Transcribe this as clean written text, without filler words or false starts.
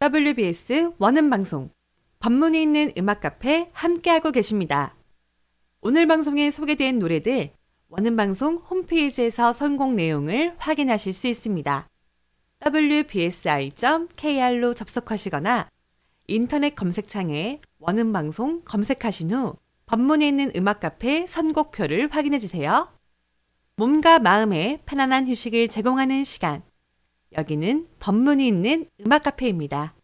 WBS 원음방송 법문이 있는 음악 카페 함께하고 계십니다. 오늘 방송에 소개된 노래들 원음방송 홈페이지에서 선곡 내용을 확인하실 수 있습니다. wbsi.kr로 접속하시거나 인터넷 검색창에 원음방송 검색하신 후 법문이 있는 음악 카페 선곡표를 확인해주세요. 몸과 마음에 편안한 휴식을 제공하는 시간. 여기는 법문이 있는 음악 카페입니다.